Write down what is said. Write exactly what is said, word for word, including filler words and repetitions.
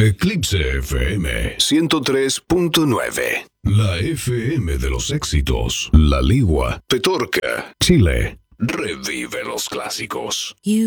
Eclipse F M ciento tres punto nueve. La F M de los éxitos. La Ligua, Petorca, Chile. Revive los clásicos. You